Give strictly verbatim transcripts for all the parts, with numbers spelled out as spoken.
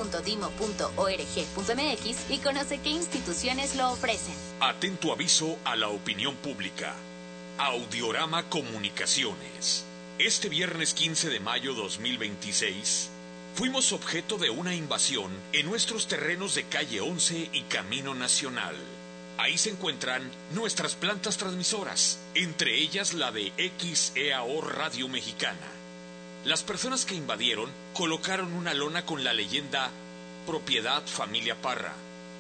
punto dimo punto org punto mx y conoce qué instituciones lo ofrecen. Atento aviso a la opinión pública. Audiorama Comunicaciones. Este viernes quince de mayo dos mil veintiséis, fuimos objeto de una invasión en nuestros terrenos de calle once y Camino Nacional. Ahí se encuentran nuestras plantas transmisoras, entre ellas la de X E A O Radio Mexicana. Las personas que invadieron colocaron una lona con la leyenda Propiedad Familia Parra.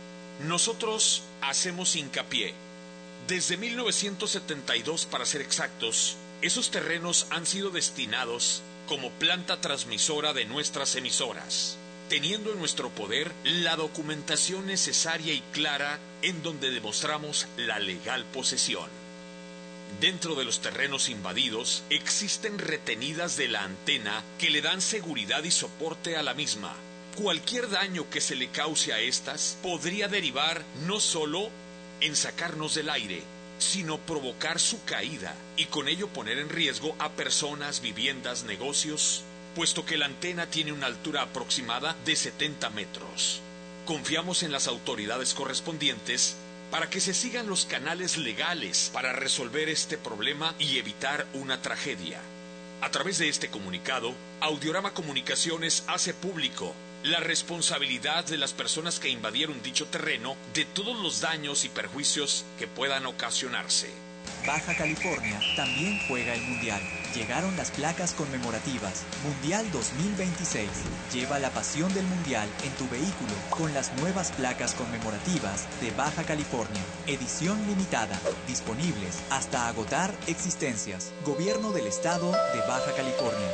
Nosotros hacemos hincapié. Desde mil novecientos setenta y dos, para ser exactos, esos terrenos han sido destinados como planta transmisora de nuestras emisoras, teniendo en nuestro poder la documentación necesaria y clara en donde demostramos la legal posesión. Dentro de los terrenos invadidos existen retenidas de la antena que le dan seguridad y soporte a la misma. Cualquier daño que se le cause a estas podría derivar no solo en sacarnos del aire, sino provocar su caída y con ello poner en riesgo a personas, viviendas, negocios, puesto que la antena tiene una altura aproximada de setenta metros. Confiamos en las autoridades correspondientes para que se sigan los canales legales para resolver este problema y evitar una tragedia. A través de este comunicado, Audiorama Comunicaciones hace público la responsabilidad de las personas que invadieron dicho terreno de todos los daños y perjuicios que puedan ocasionarse. Baja California también juega el Mundial. Llegaron las placas conmemorativas. Mundial dos mil veintiséis. Lleva la pasión del Mundial en tu vehículo con las nuevas placas conmemorativas de Baja California. Edición limitada. Disponibles hasta agotar existencias. Gobierno del Estado de Baja California.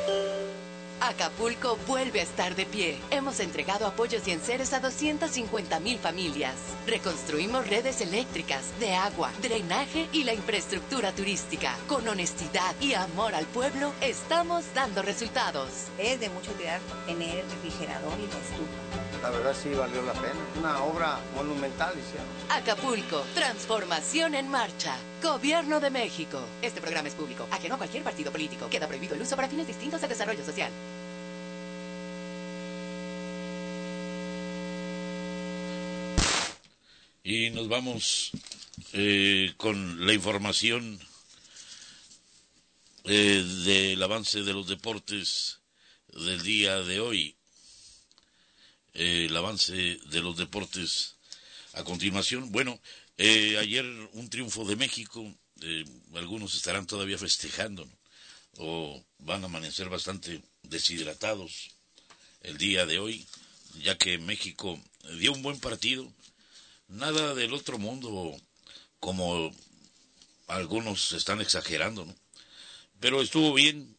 Acapulco vuelve a estar de pie. Hemos entregado apoyos y enseres a doscientas cincuenta mil familias. Reconstruimos redes eléctricas, de agua, drenaje y la infraestructura turística. Con honestidad y amor al pueblo, estamos dando resultados. Es de mucha utilidad tener el refrigerador y la estufa. La verdad sí valió la pena. Una obra monumental hicieron. Acapulco, transformación en marcha. Gobierno de México. Este programa es público, ajeno a cualquier partido político. Queda prohibido el uso para fines distintos de desarrollo social. Y nos vamos eh, con la información eh, del avance de los deportes del día de hoy. Eh, el avance de los deportes a continuación. Bueno, eh, ayer un triunfo de México. Eh, algunos estarán todavía festejando, ¿no? O van a amanecer bastante deshidratados el día de hoy, ya que México dio un buen partido. Nada del otro mundo, como algunos están exagerando, ¿no? Pero estuvo bien,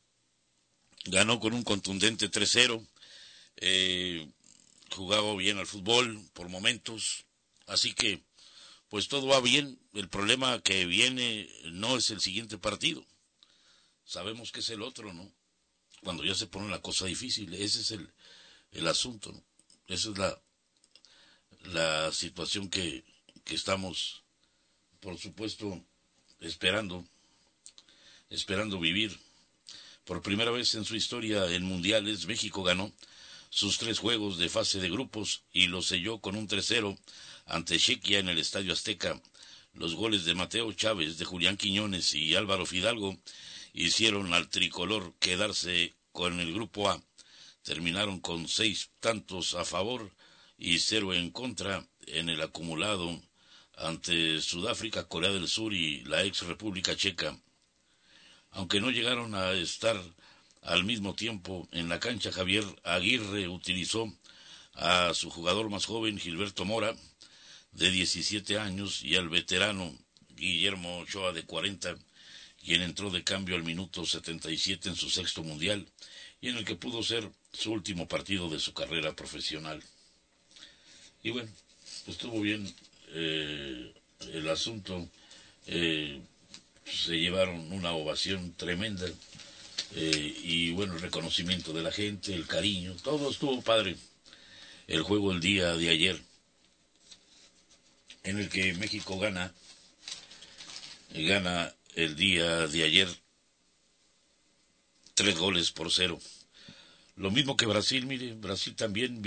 ganó con un contundente tres cero, eh, jugaba bien al fútbol por momentos, así que pues todo va bien. El problema que viene no es el siguiente partido, sabemos que es el otro, ¿no? Cuando ya se pone la cosa difícil, ese es el, el asunto, ¿no? Esa es la la situación que, que estamos, por supuesto, esperando, esperando vivir. Por primera vez en su historia en mundiales, México ganó sus tres juegos de fase de grupos y lo selló con un tres cero ante Chequia en el Estadio Azteca. Los goles de Mateo Chávez, de Julián Quiñones y Álvaro Fidalgo hicieron al tricolor quedarse con el grupo A. Terminaron con seis tantos a favor y cero en contra en el acumulado ante Sudáfrica, Corea del Sur y la ex República Checa. Aunque no llegaron a estar al mismo tiempo en la cancha, Javier Aguirre utilizó a su jugador más joven, Gilberto Mora, de diecisiete años, y al veterano Guillermo Ochoa, de cuarenta, quien entró de cambio al minuto setenta y siete en su sexto mundial, y en el que pudo ser su último partido de su carrera profesional. Y bueno, estuvo bien eh, el asunto, eh, se llevaron una ovación tremenda, eh, y bueno, el reconocimiento de la gente, el cariño, todo estuvo padre. El juego el día de ayer, en el que México gana, gana el día de ayer tres goles por cero. Lo mismo que Brasil, mire, Brasil también